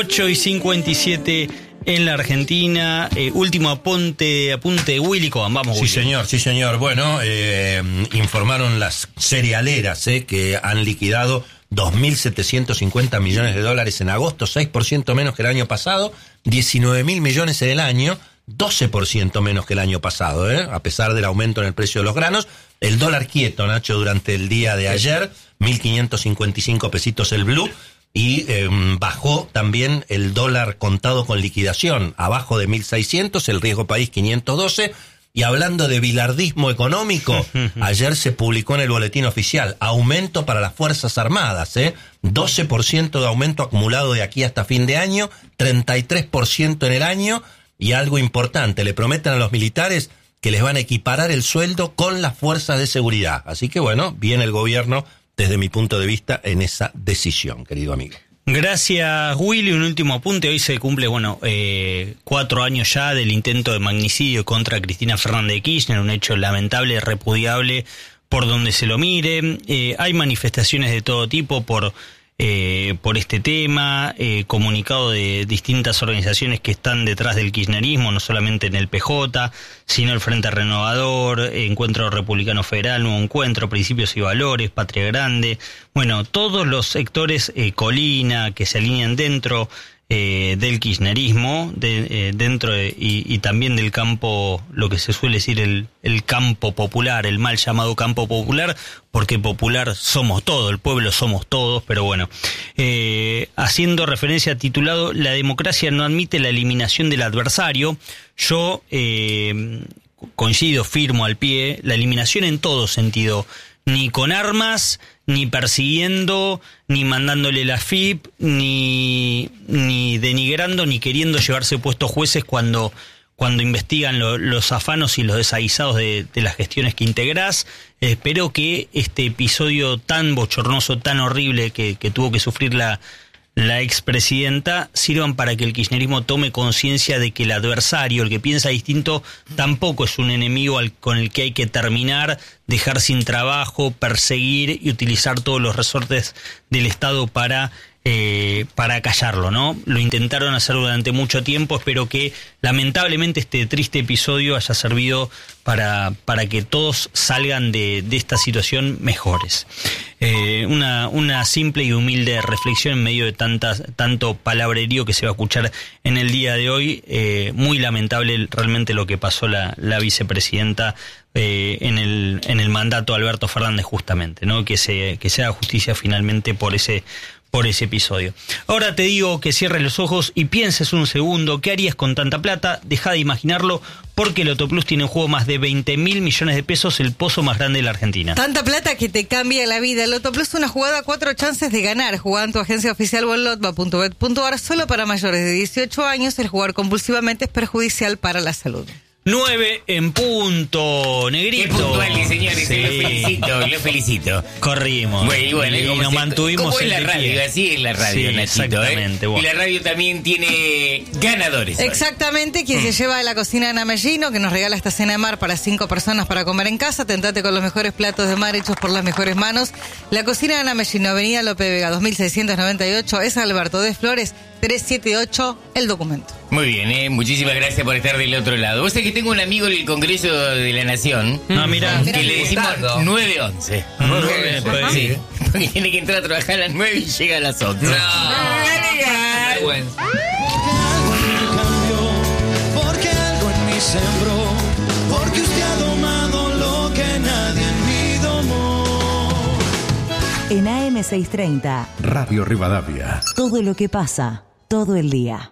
8:57 en la Argentina. Último apunte de Willy Coban. Vamos, Willy. Sí, señor. Bueno, informaron las cerealeras que han liquidado 2.750 millones de dólares en agosto, 6% menos que el año pasado, 19.000 millones en el año, 12% menos que el año pasado, a pesar del aumento en el precio de los granos. El dólar quieto, Nacho, durante el día de ayer, 1.555 pesitos el blue, y bajó también el dólar contado con liquidación, abajo de 1.600, el riesgo país 512. Y hablando de bilardismo económico, ayer se publicó en el boletín oficial aumento para las Fuerzas Armadas, 12% de aumento acumulado de aquí hasta fin de año, 33% en el año, y algo importante, le prometen a los militares que les van a equiparar el sueldo con las fuerzas de seguridad. Así que bueno, bien el gobierno desde mi punto de vista en esa decisión, querido amigo. Gracias, Willy. Un último apunte. Hoy se cumple, 4 años ya del intento de magnicidio contra Cristina Fernández de Kirchner, un hecho lamentable, repudiable por donde se lo mire. Hay manifestaciones de todo tipo por este tema, comunicado de distintas organizaciones que están detrás del kirchnerismo, no solamente en el PJ, sino el Frente Renovador, Encuentro Republicano Federal, Nuevo Encuentro, Principios y Valores, Patria Grande, todos los sectores Colina que se alinean dentro del kirchnerismo, y también del campo, lo que se suele decir el campo popular, el mal llamado campo popular, porque popular somos todos, el pueblo somos todos, pero haciendo referencia titulado "La democracia no admite la eliminación del adversario". Yo coincido, firmo al pie, la eliminación en todo sentido, ni con armas, ni persiguiendo, ni mandándole la FIP, ni denigrando, ni queriendo llevarse puestos jueces cuando investigan los afanos y los desaguisados de las gestiones que integrás. Espero que este episodio tan bochornoso, tan horrible que tuvo que sufrir la expresidenta, sirvan para que el kirchnerismo tome conciencia de que el adversario, el que piensa distinto, tampoco es un enemigo con el que hay que terminar, dejar sin trabajo, perseguir y utilizar todos los resortes del Estado para callarlo, ¿no? Lo intentaron hacer durante mucho tiempo. Espero que lamentablemente este triste episodio haya servido para que todos salgan de esta situación mejores. Una simple y humilde reflexión en medio de tanto palabrerío que se va a escuchar en el día de hoy. Muy lamentable realmente lo que pasó la vicepresidenta en el mandato de Alberto Fernández, justamente, ¿no? Que se haga justicia finalmente por ese episodio. Ahora te digo que cierres los ojos y pienses un segundo, ¿qué harías con tanta plata? Deja de imaginarlo, porque el Lotoplus tiene en juego más de 20.000 millones de pesos, el pozo más grande de la Argentina. Tanta plata que te cambia la vida. El Lotoplus, una jugada, 4 chances de ganar. Jugá en tu agencia oficial o en lotba.bet.ar. Solo para mayores de 18 años. El jugar compulsivamente es perjudicial para la salud. 9 en punto, Negrito. Qué puntuales, señores, sí. Lo felicito. Corrimos. Bueno, y nos mantuvimos en la radio, así es la radio, sí, Nachito. Exactamente. Y la radio también tiene ganadores. Exactamente, quien se lleva a la cocina Ana Mellino, que nos regala esta cena de mar para 5 personas para comer en casa. Tentate con los mejores platos de mar hechos por las mejores manos. La cocina Ana Mellino, Avenida Lope Vega, 2698, es Alberto de Flores, 378, el documento. Muy bien, muchísimas gracias por estar del otro lado. Vos sabés que tengo un amigo en el Congreso de la Nación. Mira. Que le decimos 9-11. 9, sí, porque tiene que entrar a trabajar a las 9 y llega a las 11. No. Porque algo en mí sembró, porque usted ha domado lo que nadie en mí domó. En AM630, Radio Rivadavia. todo lo que pasa, todo el día.